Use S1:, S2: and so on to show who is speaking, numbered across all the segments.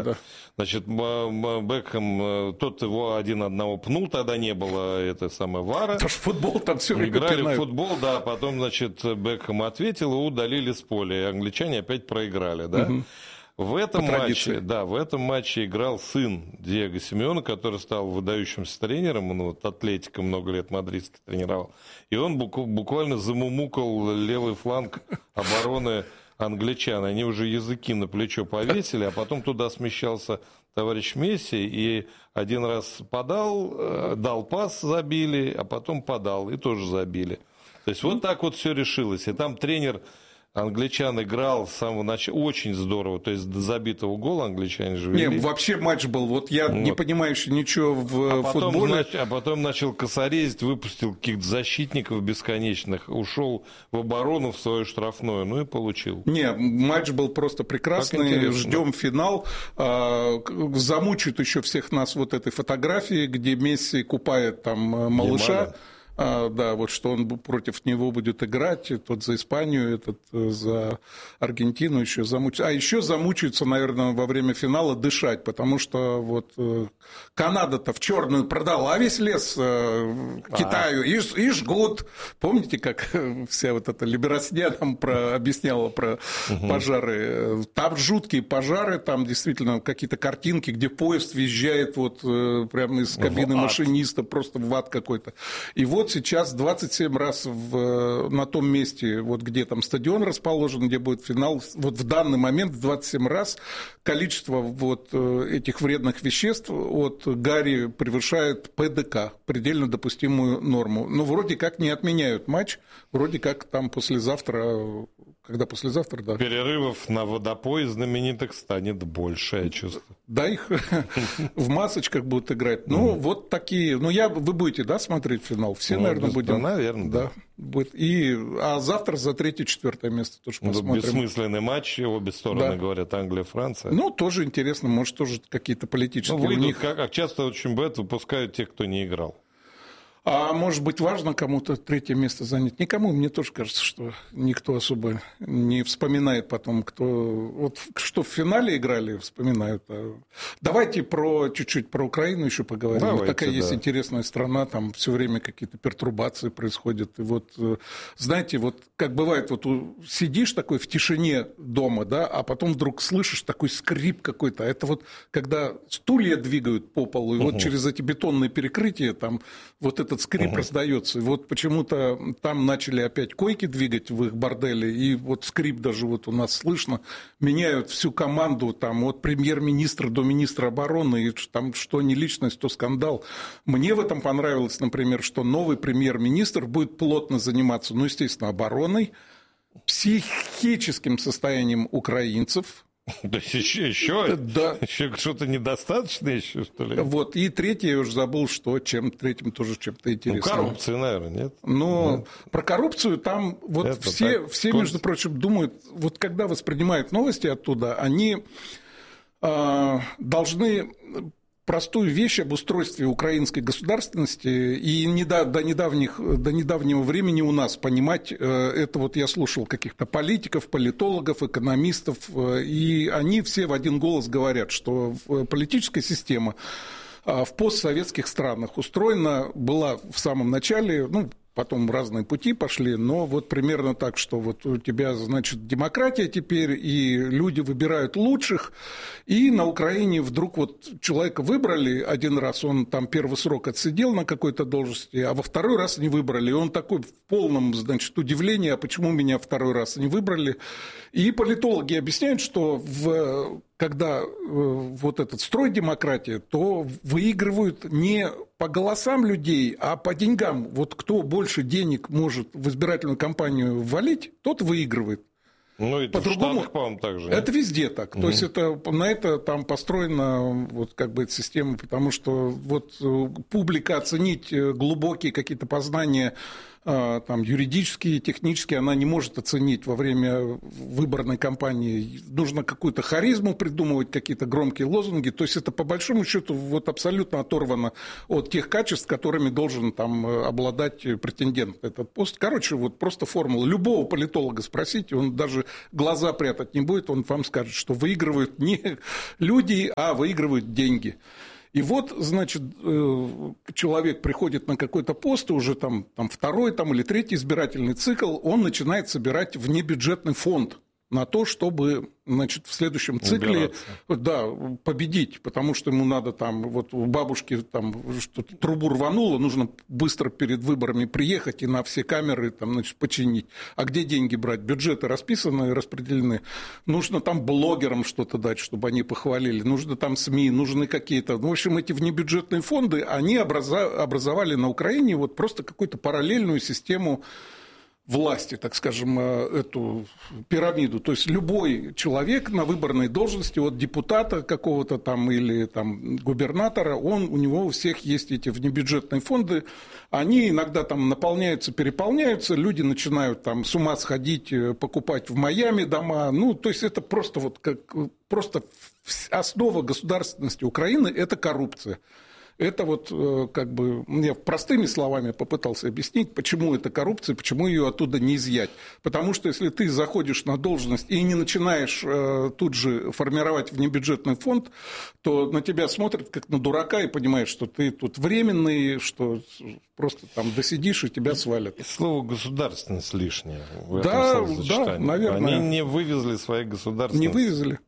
S1: Да.
S2: Значит, Бекхэм, тот его 1-1 пнул, тогда не было это самое ВАРа.
S1: Потому что футбол там все время
S2: играли
S1: пинают.
S2: в футбол, да, потом, значит, Бекхэм ответил, и удалили с поля, и англичане опять проиграли, да.
S1: Угу.
S2: В этом матче играл сын Диего Симеона, который стал выдающимся тренером, он вот Атлетико много лет мадридский тренировал, и он буквально замумукал левый фланг обороны англичан. Они уже языки на плечо повесили, а потом туда смещался товарищ Месси, и один раз подал, дал пас, забили, а потом подал, и тоже забили. То есть вот так вот все решилось. И там тренер англичан играл с самого начала очень здорово, то есть до забитого гола англичане же вели.
S1: Не, вообще матч был, вот я не понимаю еще ничего в футболе.
S2: А потом начал косорезить, выпустил каких-то защитников бесконечных, ушел в оборону в свою штрафную, ну и получил.
S1: Не, матч был просто прекрасный, ждем финал. Замучают еще всех нас вот этой фотографией, где Месси купает там малыша. Да, вот что он против него будет играть, тот за Испанию, этот за Аргентину еще замучается. А еще замучаются, наверное, во время финала дышать, потому что вот Канада-то в черную продала, а весь лес Китаю и жгут. Помните, как вся вот эта Либерасня нам объясняла про пожары? Там жуткие пожары, там действительно какие-то картинки, где поезд въезжает вот прямо из кабины машиниста, просто в ад какой-то. И вот сейчас 27 раз на том месте, вот где там стадион расположен, где будет финал, вот в данный момент 27 раз количество вот этих вредных веществ от гари превышает ПДК, предельно допустимую норму. Но вроде как не отменяют матч, вроде как там послезавтра, когда послезавтра, да.
S2: Перерывов на водопой знаменитых станет больше, я чувствую.
S1: Да, их в масочках будут играть. Ну, вот такие. Ну, вы будете, да, смотреть финал? Все, наверное, будем.
S2: Наверное, да.
S1: Будет. А завтра за 3-4 место тоже посмотрим.
S2: Бессмысленный матч, обе стороны говорят, Англия, Франция.
S1: Ну, тоже интересно, может, тоже какие-то политические.
S2: Ну, выйдут, как часто очень бывает, выпускают тех, кто не играл.
S1: А может быть, важно кому-то 3-е место занять? Никому, мне тоже кажется, что никто особо не вспоминает потом, кто... Вот что в финале играли, вспоминают. Давайте чуть-чуть про Украину еще поговорим.
S2: Давайте,
S1: вот такая есть интересная страна, там все время какие-то пертурбации происходят. И вот, знаете, вот как бывает, вот сидишь такой в тишине дома, да, а потом вдруг слышишь такой скрип какой-то. Это вот когда стулья двигают по полу, и вот через эти бетонные перекрытия там вот этот скрип раздается. И вот почему-то там начали опять койки двигать в их борделе, и вот скрип даже вот у нас слышно. Меняют всю команду, там от премьер-министра до министра обороны, и там что не личность, то скандал. Мне в этом понравилось, например, что новый премьер-министр будет плотно заниматься, ну, естественно, обороной, психическим состоянием украинцев.
S2: То есть еще что-то недостаточно еще, что ли?
S1: Вот, и третье, я уже забыл, что третьим тоже чем-то интересным.
S2: Ну, коррупция, наверное, нет?
S1: Но про коррупцию там вот все, между прочим, думают, вот когда воспринимают новости оттуда, они должны простую вещь об устройстве украинской государственности и до недавнего времени у нас понимать, это вот я слушал каких-то политиков, политологов, экономистов, и они все в один голос говорят, что политическая система в постсоветских странах устроена была в самом начале, ну, потом разные пути пошли, но вот примерно так, что вот у тебя, значит, демократия теперь, и люди выбирают лучших, и на Украине вдруг вот человека выбрали один раз, он там первый срок отсидел на какой-то должности, а во второй раз не выбрали, и он такой в полном, значит, удивлении, а почему меня второй раз не выбрали, и политологи объясняют, что когда вот этот строй демократии, то выигрывают не по голосам людей, а по деньгам. Вот кто больше денег может в избирательную кампанию ввалить, тот выигрывает.
S2: Ну, и по-другому, в Штатах, по-моему, так же.
S1: Это везде так. То есть на это там построена вот как бы эта система, потому что вот публика оценить глубокие какие-то познания там, юридически, технически она не может оценить во время выборной кампании. Нужно какую-то харизму придумывать, какие-то громкие лозунги. То есть это по большому счету вот абсолютно оторвано от тех качеств, которыми должен там обладать претендент на этот пост. Короче, вот просто формула. Любого политолога спросите, он даже глаза прятать не будет, он вам скажет, что выигрывают не люди, а выигрывают деньги. И вот, значит, человек приходит на какой-то пост, и уже там второй или третий избирательный цикл, он начинает собирать внебюджетный фонд на то, чтобы, значит, в следующем цикле победить, потому что ему надо там, вот у бабушки там что-то трубу рвануло, нужно быстро перед выборами приехать и на все камеры там, значит, починить. А где деньги брать? Бюджеты расписаны, распределены. Нужно там блогерам что-то дать, чтобы они похвалили. Нужно там СМИ, нужны какие-то... В общем, эти внебюджетные фонды, они образовали на Украине вот просто какую-то параллельную систему власти, так скажем, эту пирамиду. То есть любой человек на выборной должности, от депутата какого-то там или там губернатора, у него у всех есть эти внебюджетные фонды, они иногда там наполняются, переполняются, люди начинают там с ума сходить, покупать в Майами дома. Ну, то есть это просто вот просто основа государственности Украины – это коррупция. Это вот как бы, я простыми словами попытался объяснить, почему это коррупция, почему ее оттуда не изъять. Потому что если ты заходишь на должность и не начинаешь тут же формировать внебюджетный фонд, то на тебя смотрят как на дурака и понимают, что ты тут временный, что просто там досидишь и тебя свалят.
S2: И слово «государственность» лишнее в этом
S1: да,
S2: словосочетании.
S1: наверное.
S2: Они не вывезли своей государственности.
S1: Не вывезли.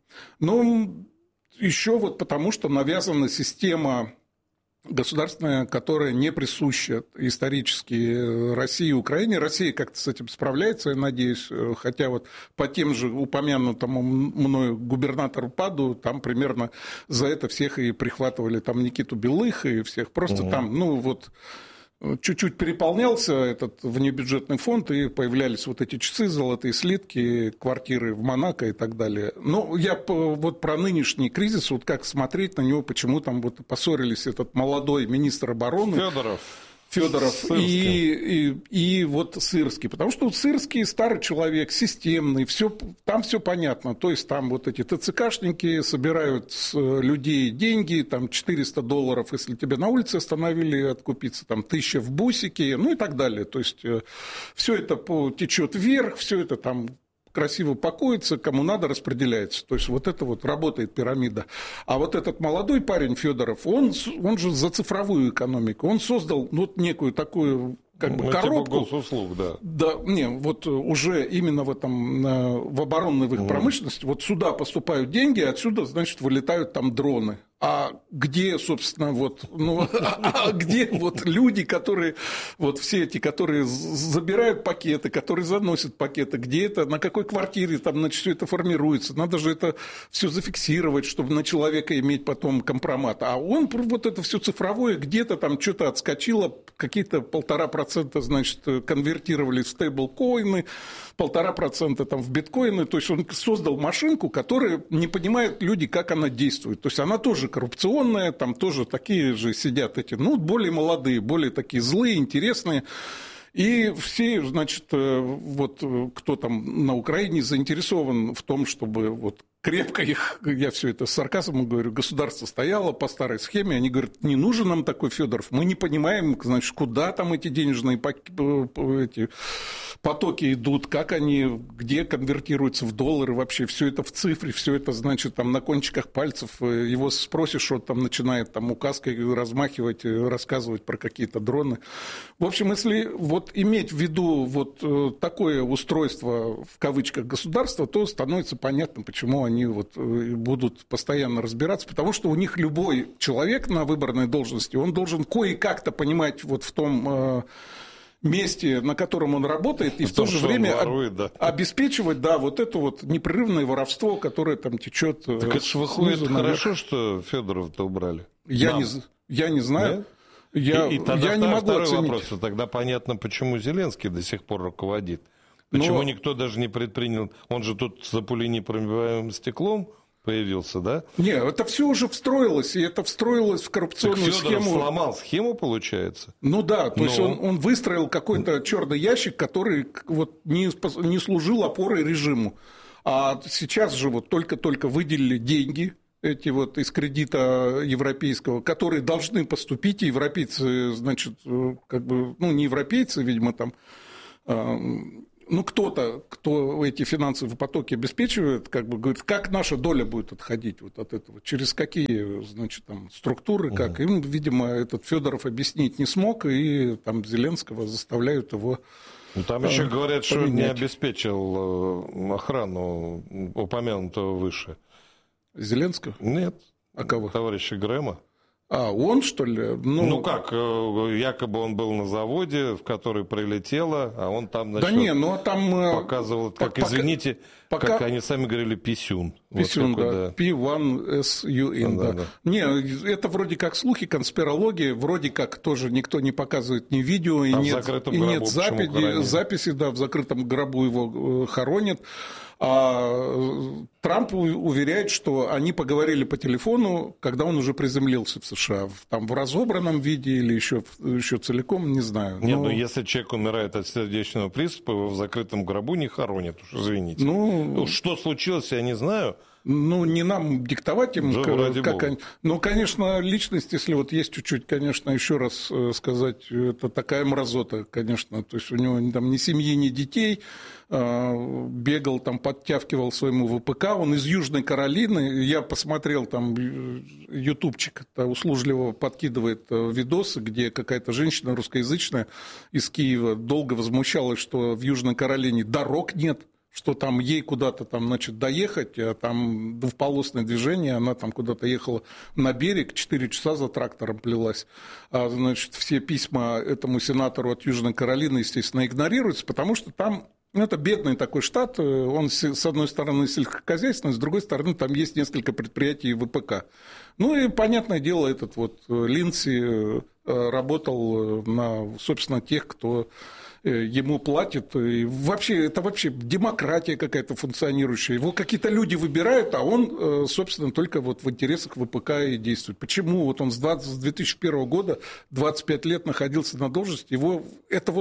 S1: Но еще вот потому, что навязана система государственная, которая не присуща исторически России и Украине. Россия как-то с этим справляется, я надеюсь, хотя вот по тем же упомянутому мною губернатору Паду, там примерно за это всех и прихватывали, там Никиту Белых и всех, просто там, ну вот... Чуть-чуть переполнялся этот внебюджетный фонд, и появлялись вот эти часы, золотые слитки, квартиры в Монако и так далее. Но я вот про нынешний кризис, вот как смотреть на него, почему там вот поссорились этот молодой министр обороны Федоров и вот Сырский. Потому что вот Сырский старый человек, системный, там все понятно. То есть там вот эти ТЦКшники собирают с людей деньги, там $400, если тебя на улице остановили, откупиться, там 1000 в бусике, ну и так далее. То есть все это течет вверх, все это там красиво покоится, кому надо, распределяется. То есть вот это вот работает пирамида. А вот этот молодой парень Федоров, он же за цифровую экономику. Он создал вот некую такую как бы коробку.
S2: Типа госуслуг, да.
S1: Да, не, вот уже именно в оборонной в их промышленности, вот сюда поступают деньги, отсюда, значит, вылетают там дроны. А где, собственно, вот, где вот люди, которые, вот все эти, которые забирают пакеты, которые заносят пакеты, где это, на какой квартире там, значит, все это формируется, надо же это все зафиксировать, чтобы на человека иметь потом компромат. А он вот это все цифровое, где-то там что-то отскочило, какие-то 1,5%, значит, конвертировали в стейблкоины, 1,5% там в биткоины, то есть он создал машинку, которая не понимают люди, как она действует. То есть она тоже коррупционная, там тоже такие же сидят эти, более молодые, более такие злые, интересные. И все, значит, вот кто там на Украине заинтересован в том, чтобы вот крепко их, я все это с сарказмом говорю, государство стояло по старой схеме, они говорят, не нужен нам такой Федоров, мы не понимаем, значит, куда там эти денежные потоки идут, как они, где конвертируются в доллары вообще, все это в цифре, все это, значит, там на кончиках пальцев, его спросишь, он там начинает там указкой размахивать, рассказывать про какие-то дроны. В общем, если вот иметь в виду вот такое устройство, в кавычках, государства, то становится понятно, почему они вот будут постоянно разбираться, потому что у них любой человек на выборной должности, он должен кое-как-то понимать вот в том месте, на котором он работает, и в то же время обеспечивать, да, вот это вот непрерывное воровство, которое там течет.
S2: Так это же выходит хорошо, что Федорова-то убрали.
S1: Я не знаю.
S2: Нет? И тогда
S1: не могу
S2: второй
S1: оценить.
S2: Вопрос. Тогда понятно, почему Зеленский до сих пор руководит. Почему никто даже не предпринял... Он же тут за пуленепробиваемым стеклом появился, да?
S1: Нет, это все уже встроилось, и это встроилось в коррупционную схему.
S2: Сломал схему, получается?
S1: Ну да, то есть он выстроил какой-то черный ящик, который вот не служил опорой режиму. А сейчас же вот только выделили деньги, эти вот из кредита европейского, которые должны поступить, и европейцы, значит, как бы, ну, не европейцы, видимо, там, ну, кто-то, кто эти финансовые потоки обеспечивает, как бы говорит, как наша доля будет отходить вот от этого, через какие, значит, там, структуры, как. Им, видимо, этот Федоров объяснить не смог, и там Зеленского заставляют его...
S2: Ну, там еще говорят, что не обеспечил охрану упомянутого выше.
S1: Зеленского?
S2: Нет.
S1: А кого?
S2: Товарища Грэма.
S1: А, он, что ли?
S2: Ну как, якобы он был на заводе, в который прилетело, а он там, значит,
S1: да не, ну, там,
S2: показывал, как, извините, как они сами говорили, писюн.
S1: Писюн,
S2: вот
S1: да. P1SUN, да.
S2: Да.
S1: Не, это вроде как слухи, конспирология, вроде как тоже никто не показывает ни видео, и нет записи, да, в закрытом гробу его хоронят. А Трамп уверяет, что они поговорили по телефону, когда он уже приземлился в США, там в разобранном виде или еще целиком, не знаю.
S2: Нет, но если человек умирает от сердечного приступа, его в закрытом гробу не хоронят, уж извините.
S1: Ну,
S2: что случилось, я не знаю.
S1: Ну, не нам диктовать им,
S2: да,
S1: как они... Ну, конечно, личность, если вот есть чуть-чуть, конечно, еще раз сказать, это такая мразота, конечно. То есть у него там ни семьи, ни детей, бегал, там, подтягивал своему ВПК. Он из Южной Каролины. Я посмотрел, там, ютубчик услужливо подкидывает видосы, где какая-то женщина русскоязычная из Киева долго возмущалась, что в Южной Каролине дорог нет, что там ей куда-то там, значит, доехать, а там двухполосное движение, она там куда-то ехала на берег, 4 часа за трактором плелась. А, значит, все письма этому сенатору от Южной Каролины, естественно, игнорируются, потому что там, ну, это бедный такой штат, он, с одной стороны, сельскохозяйственный, с другой стороны, там есть несколько предприятий ВПК. Ну, и, понятное дело, этот вот Линдси работал на, собственно, тех, кто ему платит. И вообще, это вообще демократия какая-то функционирующая. Его какие-то люди выбирают, а он, собственно, только вот в интересах ВПК и действует. Почему? Вот он с 2001 года 25 лет находился на должности. Его это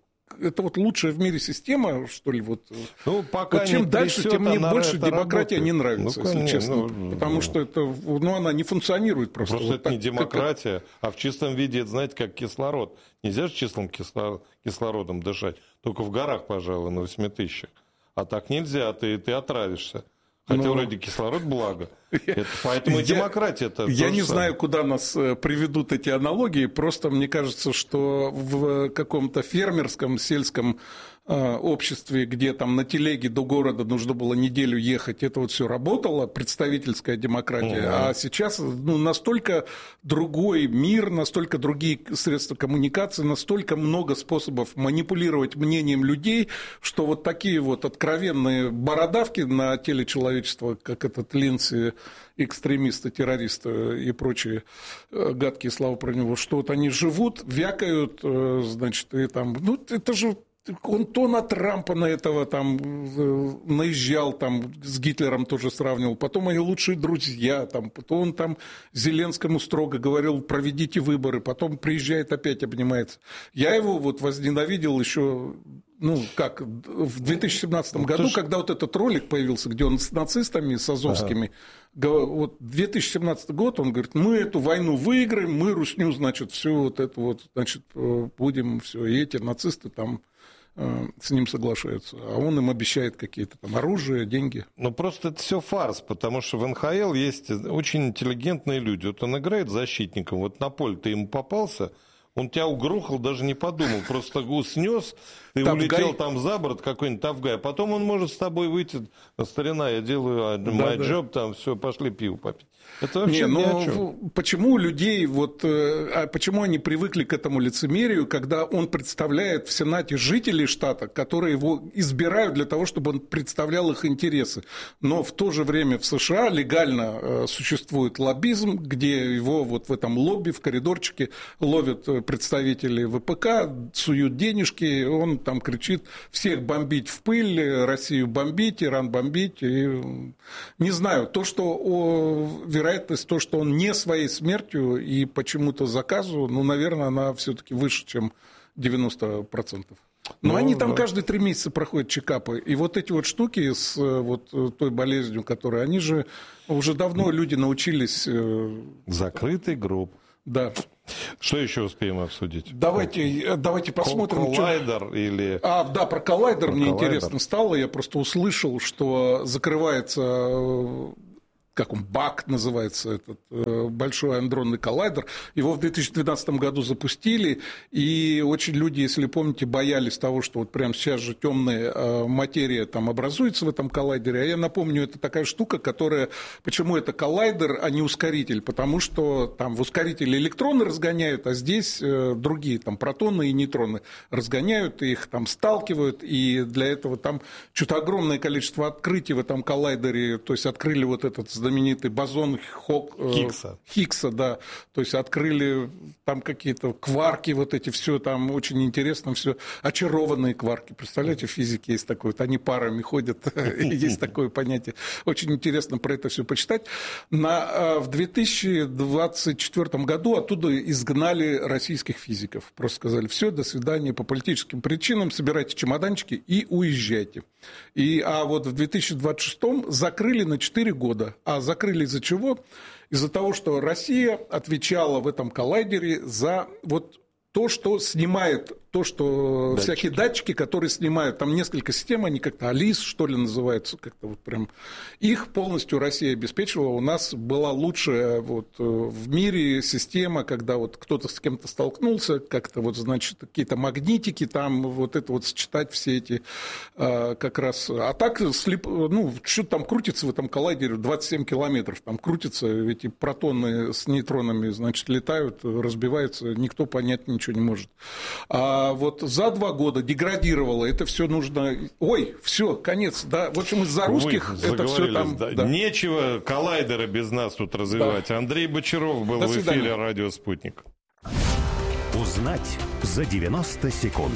S1: вот лучшая в мире система, что ли? Вот.
S2: Ну, пока
S1: вот чем дальше, тем мне больше демократия
S2: работает.
S1: не нравится,
S2: Ну,
S1: если честно. Потому что это, ну, она не функционирует просто.
S2: Просто
S1: вот
S2: это не демократия, а в чистом виде, это, знаете, как кислород. Нельзя же чистым кислородом дышать, только в горах, пожалуй, на 8000. А так нельзя, ты отравишься. Хотя вроде кислород благо. Поэтому и демократия-то...
S1: Я не знаю, куда нас приведут эти аналогии. Просто мне кажется, что в каком-то фермерском, сельском обществе, где там на телеге до города нужно было неделю ехать, это вот все работало, представительская демократия. А сейчас настолько другой мир, настолько другие средства коммуникации, настолько много способов манипулировать мнением людей, что вот такие вот откровенные бородавки на теле человечества, как этот Линдси, экстремисты, террористы и прочие гадкие слова про него, что вот они живут, вякают, значит, и там, ну, это же он то на Трампа на этого там наезжал, там с Гитлером тоже сравнивал, потом они лучшие друзья, там, потом он там Зеленскому строго говорил, проведите выборы, потом приезжает опять обнимается. Я его вот возненавидел еще, ну, как, в 2017 году, когда вот этот ролик появился, где он с нацистами, с азовскими, вот 2017 год, он говорит, мы эту войну выиграем, мы русню, значит, всю вот эту вот, значит, будем все, и эти нацисты там с ним соглашаются, а он им обещает какие-то там оружие, деньги.
S2: Ну, просто это все фарс, потому что в НХЛ есть очень интеллигентные люди. Вот он играет защитником, вот на поле ты ему попался, он тебя угрохал, даже не подумал, просто снес, ты улетел там за борт, какой-нибудь тавгай, а потом он может с тобой выйти, старина, я делаю my job, там все, пошли пиво попить. Это вообще ни о чем.
S1: Почему людей, почему они привыкли к этому лицемерию, когда он представляет в Сенате жителей штата, которые его избирают для того, чтобы он представлял их интересы. Но в то же время в США легально существует лоббизм, где его вот в этом лобби, в коридорчике ловят представители ВПК, суют денежки, он там кричит: всех бомбить в пыль, Россию бомбить, Иран бомбить. И, не знаю, то, что вероятность, то, что он не своей смертью и почему-то заказу, наверное, она все-таки выше, чем 90%. Но они там каждые 3 месяца проходят чекапы. И вот эти вот штуки с той болезнью, которая, они же уже давно люди научились...
S2: Закрытый гроб.
S1: Да.
S2: Что еще успеем обсудить?
S1: Давайте посмотрим.
S2: Коллайдер или...
S1: Да, про коллайдер мне интересно стало. Я просто услышал, что закрывается... как он, БАК называется, этот большой андронный коллайдер. Его в 2012 году запустили, и очень люди, если помните, боялись того, что вот прямо сейчас же темная материя там образуется в этом коллайдере. А я напомню, это такая штука, которая... Почему это коллайдер, а не ускоритель? Потому что там в ускорителе электроны разгоняют, а здесь другие, там протоны и нейтроны разгоняют, их там сталкивают, и для этого там что-то огромное количество открытий в этом коллайдере, то есть открыли вот этот знаменитый бозон Хиггса, да, то есть открыли там какие-то кварки, вот эти все там очень интересно, все очарованные кварки, представляете, в физике есть такое, вот они парами ходят, есть такое понятие, очень интересно про это все почитать. В 2024 году оттуда изгнали российских физиков, просто сказали: все, до свидания, по политическим причинам собирайте чемоданчики и уезжайте. А вот в 2026 закрыли на 4 года. А закрыли из-за чего? Из-за того, что Россия отвечала в этом коллайдере за вот то, что снимает, всякие датчики, которые снимают, там несколько систем, они как-то АЛИС, что ли, называются, как-то вот прям, их полностью Россия обеспечивала. У нас была лучшая в мире система, когда вот кто-то с кем-то столкнулся, как-то значит, какие-то магнитики, там вот это вот сочетать все эти как раз. А так, что там крутится в этом коллайдере, 27 километров, там крутятся эти протоны с нейтронами, значит, летают, разбиваются, никто понять ничего не может. А вот за 2 года деградировало, это все нужно... Ой, все, конец, да. В общем, из-за русских это все там...
S2: Да. Да. Нечего коллайдеры без нас тут развивать. Да. Андрей Бочаров был в эфире «Радио Спутник».
S3: Узнать за 90 секунд.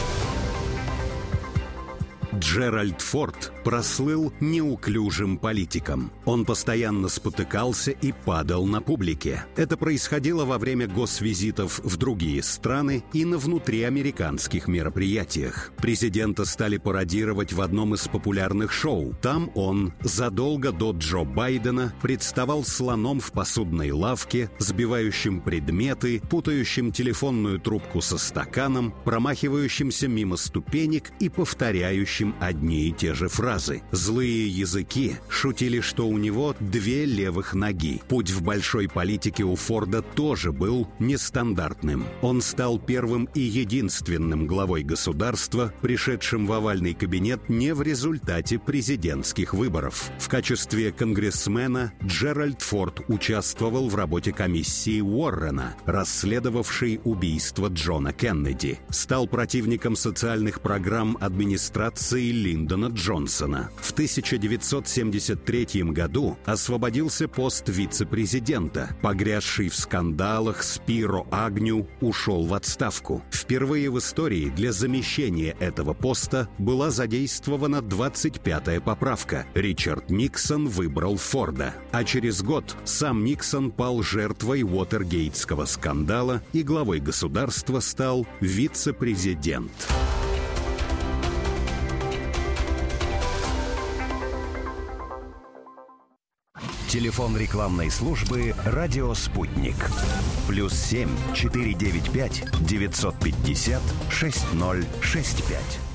S3: Джеральд Форд прослыл неуклюжим политиком. Он постоянно спотыкался и падал на публике. Это происходило во время госвизитов в другие страны и на внутриамериканских мероприятиях. Президента стали пародировать в одном из популярных шоу. Там он задолго до Джо Байдена представал слоном в посудной лавке, сбивающим предметы, путающим телефонную трубку со стаканом, промахивающимся мимо ступенек и повторяющим одни и те же фразы. Злые языки шутили, что у него 2 левых ноги. Путь в большой политике у Форда тоже был нестандартным. Он стал первым и единственным главой государства, пришедшим в овальный кабинет не в результате президентских выборов. В качестве конгрессмена Джеральд Форд участвовал в работе комиссии Уоррена, расследовавшей убийство Джона Кеннеди. Стал противником социальных программ администрации Линдона Джонсона. В 1973 году освободился пост вице-президента. Погрязший в скандалах Спиро Агню ушел в отставку. Впервые в истории для замещения этого поста была задействована 25-я поправка. Ричард Никсон выбрал Форда. А через год сам Никсон пал жертвой Уотергейтского скандала, и главой государства стал вице-президент. Телефон рекламной службы «Радио Спутник». +7 495 950 6065.